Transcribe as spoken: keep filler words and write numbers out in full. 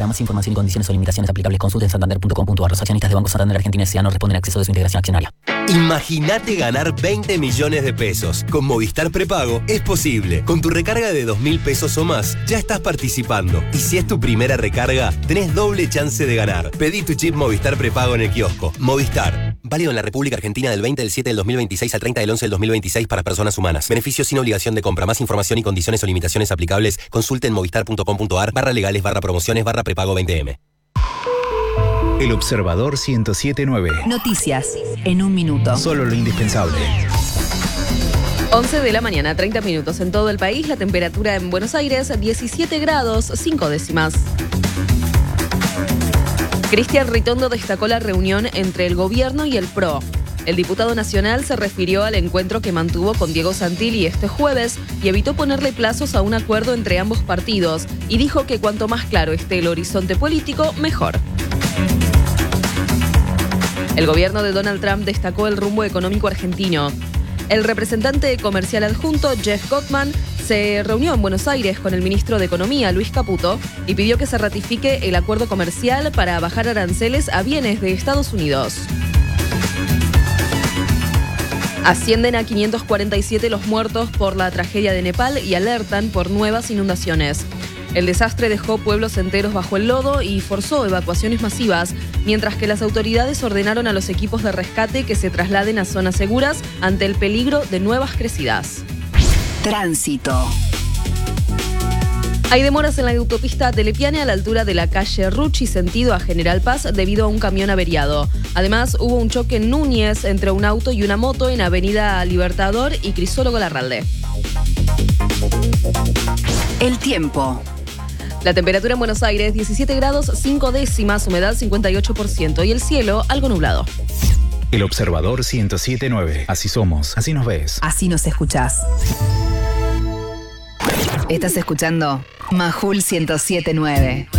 Para más información y condiciones o limitaciones aplicables, consulte en santander punto com punto a r. Los accionistas de Banco Santander Argentina S A no responden a acceso de su integración accionaria. Imagínate ganar veinte millones de pesos. Con Movistar Prepago es posible. Con tu recarga de dos mil pesos o más, ya estás participando. Y si es tu primera recarga, tenés doble chance de ganar. Pedí tu chip Movistar Prepago en el kiosco. Movistar. Válido en la República Argentina del veinte del siete del dos mil veintiséis al treinta del once del dos mil veintiséis para personas humanas. Beneficios sin obligación de compra. Más información y condiciones o limitaciones aplicables, consulte en movistar punto com punto a r barra legales barra promociones barra prepago veinte eme. El Observador ciento siete punto nueve. Noticias en un minuto. Solo lo indispensable. once de la mañana, treinta minutos en todo el país. La temperatura en Buenos Aires, diecisiete grados, cinco décimas. Cristian Ritondo destacó la reunión entre el gobierno y el P R O. El diputado nacional se refirió al encuentro que mantuvo con Diego Santilli este jueves y evitó ponerle plazos a un acuerdo entre ambos partidos y dijo que cuanto más claro esté el horizonte político, mejor. El gobierno de Donald Trump destacó el rumbo económico argentino. El representante comercial adjunto, Jeff Gottman, se reunió en Buenos Aires con el ministro de Economía, Luis Caputo, y pidió que se ratifique el acuerdo comercial para bajar aranceles a bienes de Estados Unidos. Ascienden a quinientos cuarenta y siete los muertos por la tragedia de Nepal y alertan por nuevas inundaciones. El desastre dejó pueblos enteros bajo el lodo y forzó evacuaciones masivas, mientras que las autoridades ordenaron a los equipos de rescate que se trasladen a zonas seguras ante el peligro de nuevas crecidas. Tránsito. Hay demoras en la autopista Telepiane a la altura de la calle Rucci, sentido a General Paz, debido a un camión averiado. Además, hubo un choque en Núñez entre un auto y una moto en Avenida Libertador y Crisólogo Larralde. El tiempo. La temperatura en Buenos Aires, diecisiete grados, cinco décimas, humedad cincuenta y ocho por ciento y el cielo algo nublado. El Observador ciento siete punto nueve. Así somos, así nos ves. Así nos escuchás. Estás escuchando Majul ciento siete punto nueve.